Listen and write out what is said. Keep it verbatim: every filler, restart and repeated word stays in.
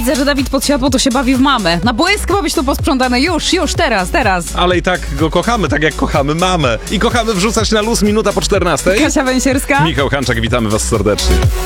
widzę, że Dawid pod światło to się bawi w mamę. Na błysk ma być to posprzątane już, już, teraz, teraz. Ale i tak go kochamy, tak jak kochamy mamę. I kochamy wrzucać na luz minuta po czternastej. Kasia Węsierska. Michał Hanczak, witamy was serdecznie.